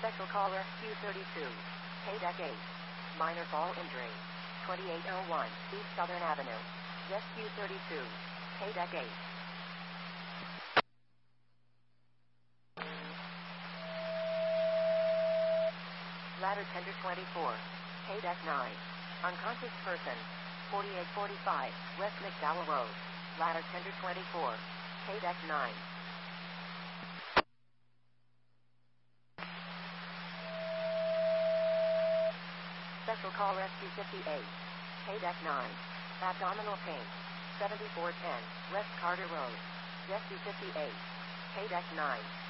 Special caller Q32. K-Deck 8. Minor fall injury. 2801 East Southern Avenue. Rescue 32. K-Deck 8. Ladder tender 24. K-Deck 9. Unconscious person. 4845 West McDowell Road. Ladder tender 24. K-Deck 9. Special call rescue 58. K-Deck 9. Abdominal pain. 7410 West Carter Road. Rescue 58. K-Deck 9.